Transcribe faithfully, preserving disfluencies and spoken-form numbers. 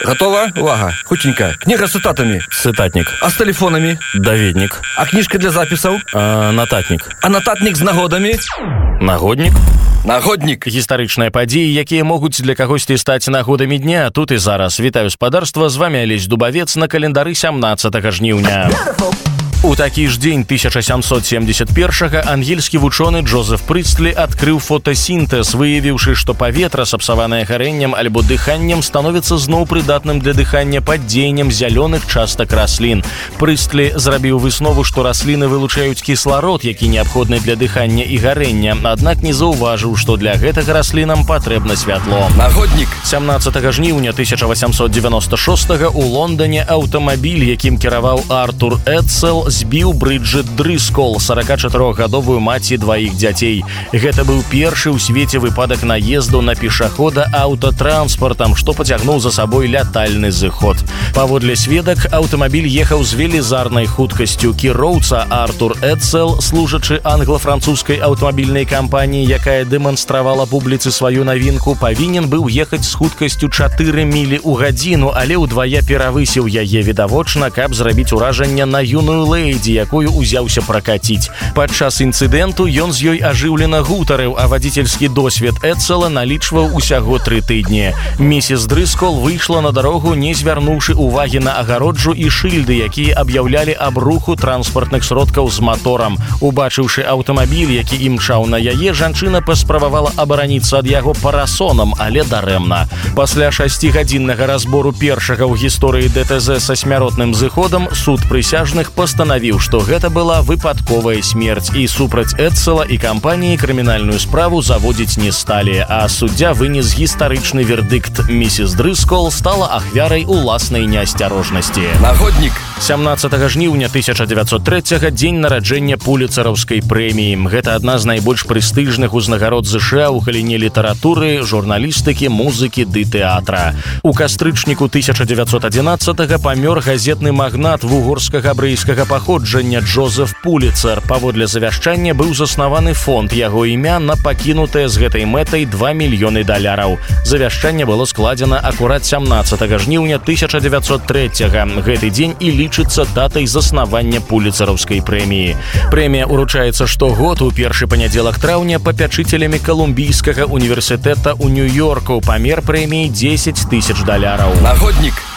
Готова? Увага. Хутенько. Книга с цитатами. Цитатник. А с телефонами? Даведник. А книжка для записаў? А, нататник. А нататник з нагодамі? Нагодник. Нагодник. Гістарычныя падзеі, якія могуць для кагосьці стаць нагодамі дня. Тут і зараз. Вітаю спадарства, з вами Алесь Дубавец на календары сямнаццатага жніўня. У такі ж дзень тысяча сямсот семьдесят першага ангельскі вучоны Джозеф Прыстлі адкрыў фотасінтэз, выявіўшы, што паветра, сапсаванае гарэннем альбо дыханнем, становіцца зноў прыдатным для дыхання пад дзеяннем зялёных частак раслін. Прыстлі зрабіў выснову, што расліны вылучаюць кісларод, які неабходны для дыхання і гарэння, аднак не заўважыў, што для гэтага раслінам патрэбна святло. Нагоднік. сямнаццатага жніўня тысяча васямсот девяносто шостага ў Лондоне аўтамабіль, якім кіраваў Артур Эдсел, збіў Брыджыт Дрыскол, сорокачатырохгадовую маці дваіх дзяцей. Гэта быў першы ў свеце выпадак наезду на пешахода аўтатранспартам, што пацягнуў за сабой лятальны зыход. Паводле сведак, аўтамабіль ехаў з велізарнай хуткасцю. Кіроўца Артур Эдсел, служачы англа-французскай аўтамабільнай кампаніі, якая дэманстравала публіцы сваю навінку, павінен быў ехаць з хуткасцю чатыры мілі ў гадзіну, але ўдвая перавысіў яе відавочна, каб зрабіць уражанне на юную лэйдзі, якую узяўся пракаціць. Падчас інцыдэнту ён з ёй ажыўлена гутарыў, а вадзіцельскі досвед Эдсела налічваў усяго тры тыдні. Місіс Дрыскол выйшла на дарогу, не звярнуўшы увагі на агароджу і шыльды, якія аб'яўлялі аб руху транспартных сродкаў з маторам. Убачыўшы аўтамабіль, які імчаў на яе, жанчына паспрабавала абараніцца ад яго парасонам, але дарэмна. Пасля шасцігадзіннага разбору першага ў гісторыі ДТЗ са смяротным зыходам, суд прысяжных пастанавіў, што гэта была выпадковая смерць, і супраць Эдсела і кампаніі крымінальную справу заводзіць не сталі, а суддзя вынес гістарычны вердыкт. Місіс Дрыскол стала ахвярай уласнай неасцярожнасці. Нагоднік. сямнаццатага жніўня тысяча девятьсот трэцяга дзень нараджэння пуліцараўскай прэміі. Гэта адна з найбольш прэстыжных узнагарод ЗША ў галіне літаратуры, журналістыкі, музыкі ды тэатра. У кастрычніку тысяча девятьсот адзінаццатага памёр газетны магнат вугорскага брэйскага паходжання Джозеф Пуліцер. Паводле завяшчання быў заснаваны фонд яго імя на пакінутыя з гэтай мэтай два мільёны даляраў. Завяшчанне было складзена акурат сямнаццатага жніўня тысяча девятьсот трэцяга. Гэты дзень і лічыцца датай заснавання пуліцараўскай прэміі. Прэмія уручаецца штогод у першы панядзелак траўня папячыцелямі Колумбійскага універсітэта ў Нью-Йорку. Памер прэміі дзесяць тысяч даляраў. Нагоднік.